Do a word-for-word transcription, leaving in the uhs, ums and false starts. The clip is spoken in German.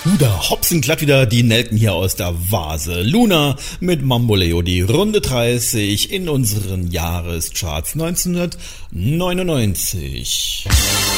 Da hopsen glatt wieder die Nelken hier aus der Vase. Luna mit Mamboleo, die Runde dreißig in unseren Jahrescharts neunzehnhundertneunundneunzig.